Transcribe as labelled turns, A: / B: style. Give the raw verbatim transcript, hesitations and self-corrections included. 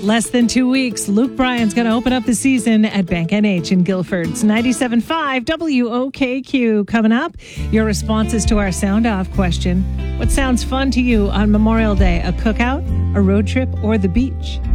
A: Less than two weeks, Luke Bryan's going to open up the season at Bank N H in Guildford's ninety-seven point five W O K Q. Coming up, your responses to our sound off question. What sounds fun to you on Memorial Day? A cookout, a road trip, or the beach?